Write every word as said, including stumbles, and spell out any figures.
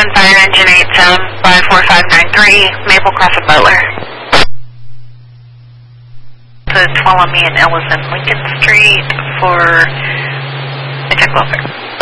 Afternoon, Fire Engine eight seven five four five nine three, Maple Crossing Butler. To Tuolumne and Ellison Lincoln Street for the check welfare.